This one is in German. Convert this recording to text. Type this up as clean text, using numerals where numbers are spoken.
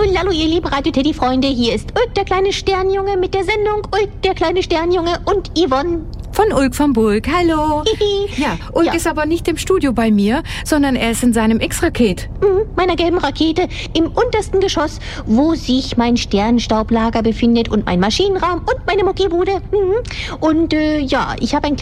Hallo, ihr lieben Radio-Teddy-Freunde. Hier ist Ulk, der kleine Sternjunge mit der Sendung Ulk, der kleine Sternjunge und Yvonne. Von Ulk vom Bulk, hallo. Ja, Ulk ist aber nicht im Studio bei mir, sondern er ist in seinem X-Raket. Meiner gelben Rakete im untersten Geschoss, wo sich mein Sternenstaublager befindet und mein Maschinenraum und meine Muckibude. Und ich habe ein